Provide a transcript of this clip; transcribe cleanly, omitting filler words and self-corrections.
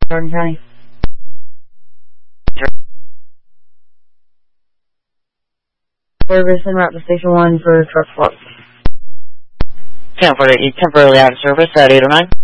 Jordan County. Service en route to Station 1 for truck swap. 1048, temporarily out of service at 809.